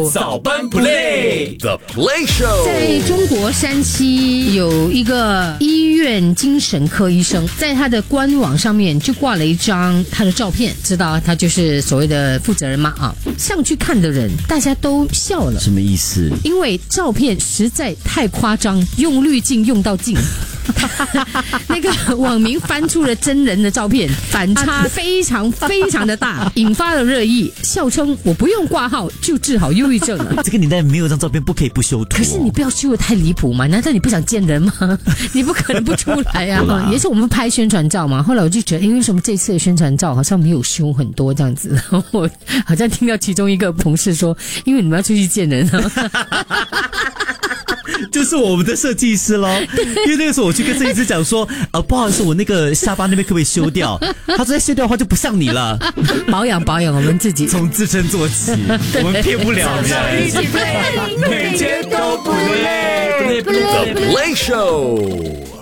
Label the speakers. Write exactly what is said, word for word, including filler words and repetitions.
Speaker 1: Show 早班 Play The Play Show。
Speaker 2: 在中国山西有一个医院精神科医生，在他的官网上面就挂了一张他的照片，知道他就是所谓的负责人嘛啊。上去看的人大家都笑了，
Speaker 3: 什么意思？
Speaker 2: 因为照片实在太夸张，用滤镜用到尽。那个网民翻出了真人的照片，反差非常非常的大，引发了热议，笑称我不用挂号就治好忧郁症了。
Speaker 3: 这个年代没有张照片不可以不修图、哦、
Speaker 2: 可是你不要修得太离谱嘛，难道你不想见人吗？你不可能不出来啊。也是我们拍宣传照嘛，后来我就觉得，因为什么这次的宣传照好像没有修很多这样子，然后我好像听到其中一个同事说，因为你们要出去见人啊。
Speaker 3: 就是我们的设计师咯，因为那个时候我去跟设计师讲说，呃，不好意思，我那个下巴那边可不可以修掉？他说再修掉的话就不像你了。
Speaker 2: 保养保养我们自己，
Speaker 3: 从自身做起，我们骗不了人。
Speaker 1: 一起 play， 每天都不累。The Play Show。